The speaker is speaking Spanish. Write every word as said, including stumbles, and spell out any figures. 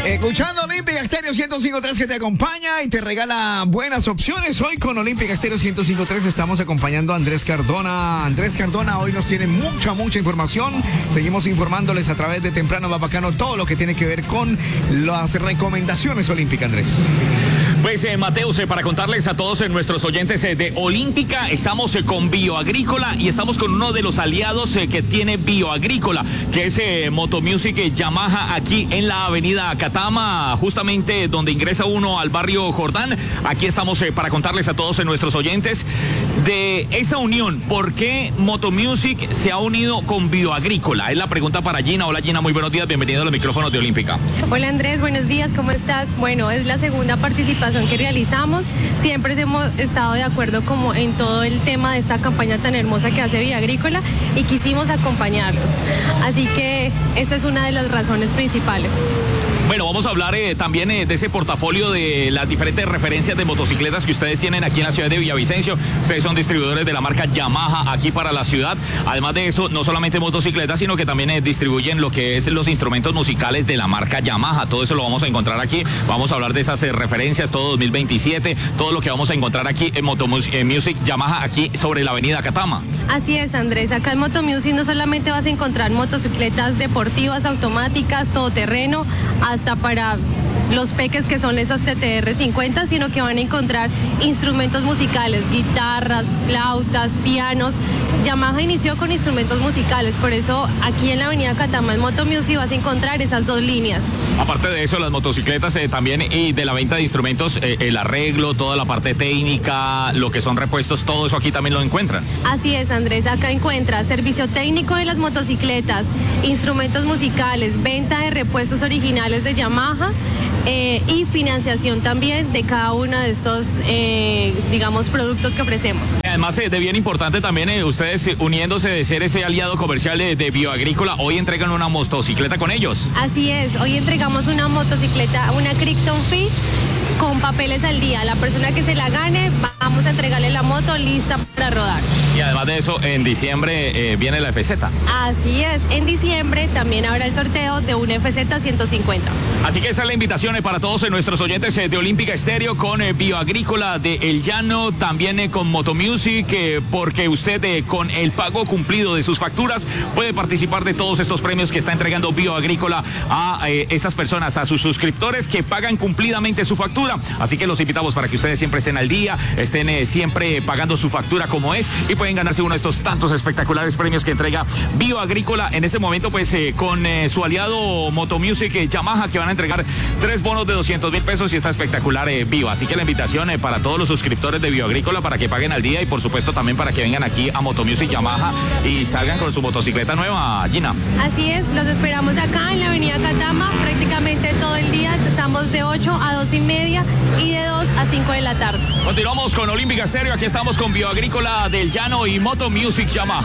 Escuchando Olímpica Estéreo ciento cinco punto tres que te acompaña y te regala buenas opciones. Hoy con Olímpica Estéreo ciento cinco punto tres estamos acompañando a Andrés Cardona. Andrés Cardona hoy nos tiene mucha, mucha información. Seguimos informándoles a través de Temprano Va Bacano todo lo que tiene que ver con las recomendaciones olímpicas, Andrés. Pues eh, Mateus, eh, para contarles a todos eh, nuestros oyentes eh, de Olímpica, estamos eh, con Bioagrícola y estamos con uno de los aliados eh, que tiene Bioagrícola, que es eh, Motomusic eh, Yamaha, aquí en la avenida Catama, justamente donde ingresa uno al barrio Jordán. Aquí estamos eh, para contarles a todos eh, nuestros oyentes de esa unión. ¿Por qué Motomusic se ha unido con Bioagrícola? Es la pregunta para Gina. Hola Gina, muy buenos días, bienvenido a los micrófonos de Olímpica. Hola Andrés, buenos días, ¿cómo estás? Bueno, es la segunda participación que realizamos. Siempre hemos estado de acuerdo como en todo el tema de esta campaña tan hermosa que hace Bioagrícola y quisimos acompañarlos. Así que esta es una de las razones principales. Bueno, vamos a hablar eh, también eh, de ese portafolio de las diferentes referencias de motocicletas que ustedes tienen aquí en la ciudad de Villavicencio. Ustedes son distribuidores de la marca Yamaha aquí para la ciudad. Además de eso, no solamente motocicletas, sino que también eh, distribuyen lo que es los instrumentos musicales de la marca Yamaha. Todo eso lo vamos a encontrar aquí. Vamos a hablar de esas eh, referencias, todo dos mil veintisiete, todo lo que vamos a encontrar aquí en Motomusic Yamaha, aquí sobre la avenida Catama. Así es, Andrés. Acá en Motomusic no solamente vas a encontrar motocicletas deportivas, automáticas, todoterreno, hasta para los peques que son esas T T R cincuenta, sino que van a encontrar instrumentos musicales, guitarras, flautas, pianos. Yamaha inició con instrumentos musicales, por eso aquí en la avenida Catama en Motomusic vas a encontrar esas dos líneas. Aparte de eso, las motocicletas eh, también y de la venta de instrumentos, eh, el arreglo, toda la parte técnica, lo que son repuestos, todo eso aquí también lo encuentran. Así es, Andrés, acá encuentras servicio técnico de las motocicletas, instrumentos musicales, venta de repuestos originales de Yamaha, Eh, y financiación también de cada uno de estos, eh, digamos, productos que ofrecemos. Además, eh, de bien importante también, eh, ustedes eh, uniéndose de ser ese aliado comercial eh, de Bioagrícola, hoy entregan una motocicleta con ellos. Así es, hoy entregamos una motocicleta, una Crichton Fit, con papeles al día. La persona que se la gane, vamos a entregarle la moto lista para rodar. Y además de eso, en diciembre eh, viene la F Z. Así es, en diciembre también habrá el sorteo de una F Z ciento cincuenta. Así que esa es la invitación eh, para todos eh, nuestros oyentes eh, de Olímpica Estéreo con eh, Bioagrícola de El Llano, también eh, con Motomusic, eh, porque usted eh, con el pago cumplido de sus facturas puede participar de todos estos premios que está entregando Bioagrícola a eh, esas personas, a sus suscriptores que pagan cumplidamente su factura. Así que los invitamos para que ustedes siempre estén al día, estén eh, siempre pagando su factura como es y pueden ganarse uno de estos tantos espectaculares premios que entrega Bioagrícola en ese momento, pues eh, con eh, su aliado Motomusic eh, Yamaha, que van a entregar tres bonos de doscientos mil pesos y está espectacular eh, Bio. Así que la invitación eh, para todos los suscriptores de Bioagrícola para que paguen al día y por supuesto también para que vengan aquí a Motomusic Yamaha y salgan con su motocicleta nueva, Gina. Así es, los esperamos acá en la avenida Catama prácticamente todo el día. Estamos de ocho a dos y media y de dos a cinco de la tarde. Continuamos con Olímpica Estéreo, aquí estamos con Bioagrícola del Llano y Motomusic Yamaha.